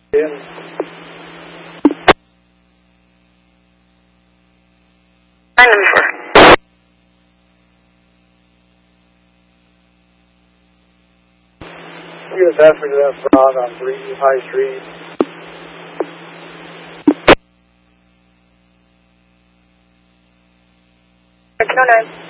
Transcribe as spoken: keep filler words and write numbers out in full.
In. U S Africa, that's Broad on three High Street. No, no.